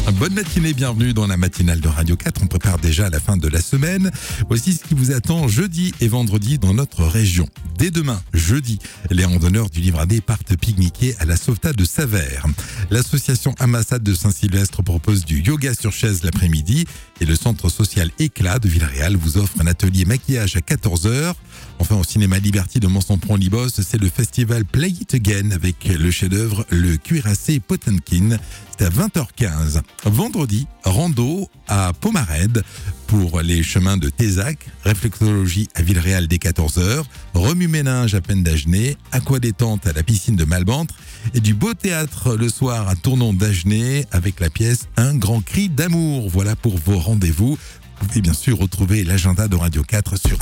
Bonne matinée, bienvenue dans la matinale de Radio 4. On prépare déjà la fin de la semaine. Voici ce qui vous attend jeudi et vendredi dans notre région. Dès demain, jeudi, les randonneurs du Livradet partent pique-niquer à la Sauvetat de Savères. L'association Amassade de Saint-Sylvestre propose du yoga sur chaise l'après-midi et le centre social Éclat de Villarreal vous offre un atelier maquillage à 14h. Enfin, au cinéma Liberty de Monsempron-Libos, c'est le festival Play It Again avec le chef-d'œuvre Le Cuirassé Potemkin. C'est à 20h15. Vendredi, rando à Pomarède pour les chemins de Tézac, réflexologie à Villarreal dès 14h, remue-ménage à Pennes-d'Agenais, aquadétente à la piscine de Malbantre et du beau théâtre le soir à Tournon d'Agenais avec la pièce Un grand cri d'amour. Voilà pour vos rendez-vous. Vous pouvez bien sûr retrouver l'agenda de Radio 4 sur